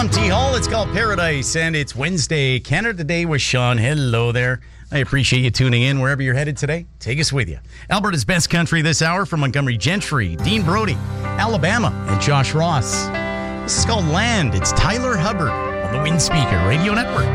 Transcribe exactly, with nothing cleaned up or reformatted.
Tom T. Hall, it's called Paradise, and it's Wednesday, Canada Day with Sean. Hello there. I appreciate you tuning in wherever you're headed today. Take us with you. Alberta's best country this hour from Montgomery Gentry, Dean Brody, Alabama, and Josh Ross. This is called Land. It's Tyler Hubbard on the Windspeaker Radio Network.